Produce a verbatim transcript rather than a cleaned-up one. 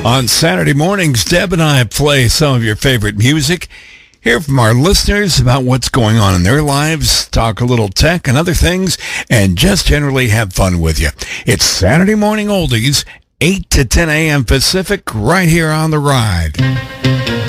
On Saturday mornings, Deb and I play some of your favorite music, hear from our listeners about what's going on in their lives, talk a little tech and other things, and just generally have fun with you. It's Saturday Morning Oldies, eight to ten a.m. Pacific, right here on The Ride.